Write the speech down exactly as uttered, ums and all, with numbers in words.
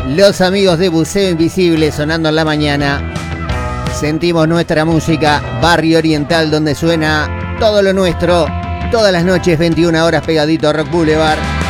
Los amigos de Buceo Invisible sonando en la mañana. Sentimos nuestra música, Barrio Oriental, donde suena todo lo nuestro. Todas las noches, veintiuna horas, pegadito a Rock Boulevard.